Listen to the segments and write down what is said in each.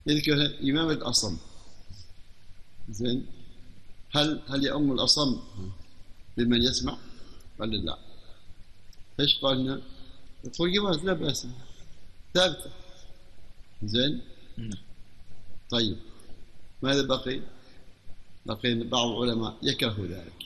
يذكر إمامة الأصم. زين، هل يؤم الأصم بمن يسمع ولا لا؟ ايش قالنا؟ يقول جواز لا بأس، ثابتة. زين. طيب ماذا بقي؟ بقي بعض العلماء يكره ذلك،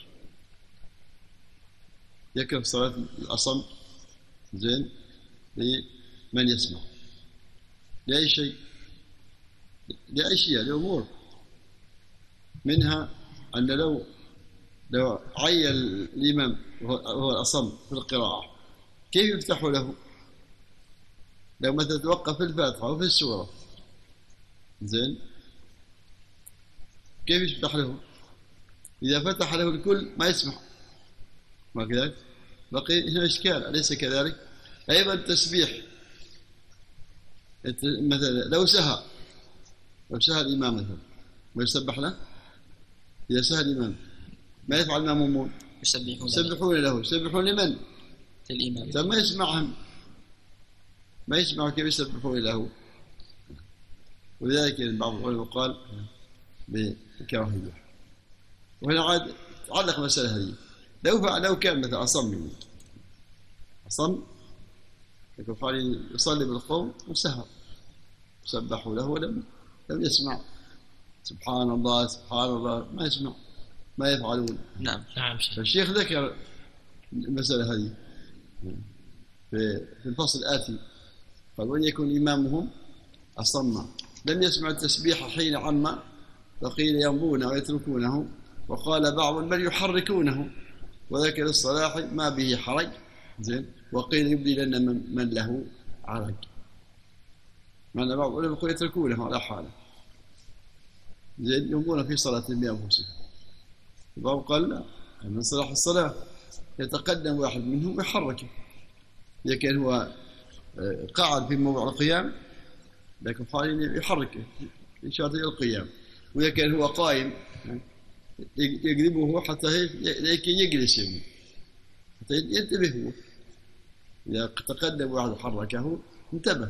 يكره صلاة الأصم زين لمن يسمع لأي شيء، لأشياء لأمور، منها أن لو عين الإمام وهو الأصم في القراءة كيف يفتح له؟ لو مثلا توقف في الفاتحة وفي السورة زين كيف يفتح له؟ إذا فتح له الكل ما يسمع، ما كذلك؟ بقي هنا إشكال أليس كذلك؟ أيضا التسبيح مثلا لو سهى الإمام مثلا ويسبح له، إذا سهى الإمام ما يفعل المأمومون؟ يسبحون له. يسبحون لمن؟ للإمام. طيب ما يسمعهم، ما يسمع كيف يسبحون له؟ ولذلك بعض العلماء قال بكراهية. وهنا عاد تعلق مسألة هذه، لو كان مثلا أصم يكون حالي يصلي بالقوم وسهى سبحوا له ولم يسمع، سبحان الله سبحان الله ما يسمع، ما يفعلون. نعم. فالشيخ ذكر المسألة هذه في الفصل الآتي، قال وإن يكون إمامهم أصم لم يسمع التسبيح حين عم، فقيل يمضونه ويتركونه، وقال بعض بل يحركونه، وذكر الصلاح ما به حرج. زين، وقيل يبدي لنا من له عرج، معنى بعض العلماء يقول يتركونه على حاله، زين، يمضون في صلاة بأنفسهم. وبعض قال لا، من صلاح الصلاة يتقدم واحد منهم ويحركه، إذا كان هو قاعد في موضع القيام لكن حاليا يحركه إشارة إلى القيام، وإذا كان هو قائم يقلبه حتى يجلس حتى ينتبه هو، إذا تقدم واحد حركه انتبه.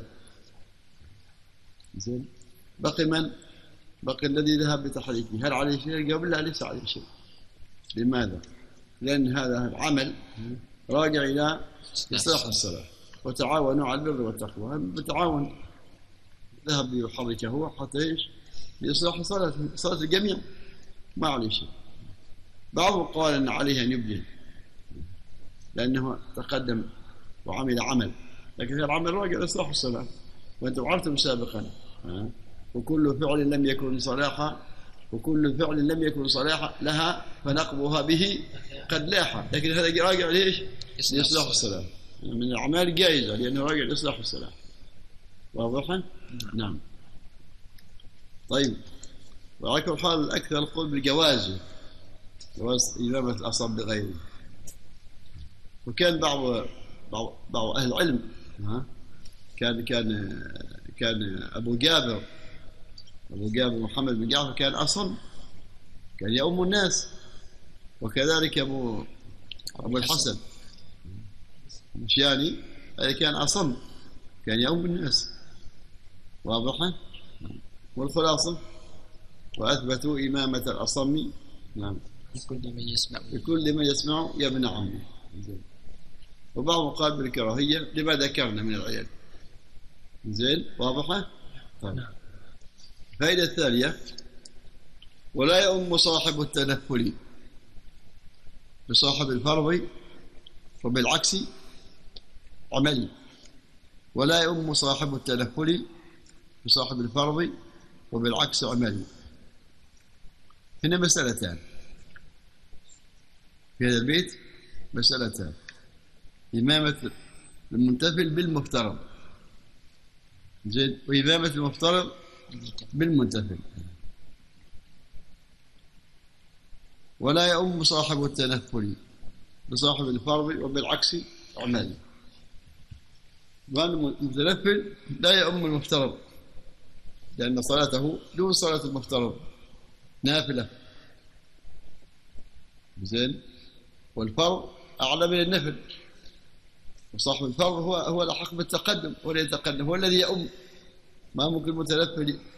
زين، بقي من؟ بقي الذي ذهب بتحريكه، هل عليه شيء؟ قبل لا ليس عليه شيء. لماذا؟ لأن هذا العمل راجع إلى إصلاح الصلاة، وتعاونوا على البر والتقوى، بتعاون ذهب ليحركه حتى ايش؟ لإصلاح صلاة الجميع، ما عليه شيء. بعضهم قال أن عليه أن يبدل لأنه تقدم وعمل عمل، لكن هذا العمل راجع لإصلاح الصلاة، وأنتم عرفتم سابقا وكل فعل لم يكن صلاحا لها فنقضها به قد لاح، لكن هذا راجع ليش؟ لإصلاح الصلاة، من الأعمال جائزة لأنه راجع لإصلاح الصلاة. واضحا؟ نعم. طيب، وعلى كل حال الأكثر القول بالجواز، جواز إمامة الأصم بغيره. وكان بعض أهل العلم كان أبو جابر محمد بن جعفر كان أصم، كان يؤم الناس، وكذلك أبو الحسن المشياني كان أصم، كان يؤم الناس. واضحة؟ والخلاصة وأثبتوا إمامة الأصم نعم لكل من يسمع يا ابن عمي. وبعضهم قال بالكراهية لما ذكرنا من العيال. زين، واضحة؟ طيب. الفائدة الثانية، ولا يؤم صاحب التنفل بصاحب الفرض وبالعكس عملي، ولا يؤم صاحب التنفل بصاحب الفرض وبالعكس عملي. هنا مسألتان في هذا البيت، مسألتان: إمامة المنتفل بالمفترض، زين، وإمامة المفترض بالمنتفل. ولا يؤم صاحب التنفل بصاحب الفرض وبالعكس عملي. المتنفل لا يؤم المفترض لأن صلاته دون صلاة المفترض نافلة، زين، والفرض أعلى من النفل، وصاحب الفرض هو الأحق بالتقدم، هو الذي يتقدم، هو الذي يؤم. ما ممكن المتنفل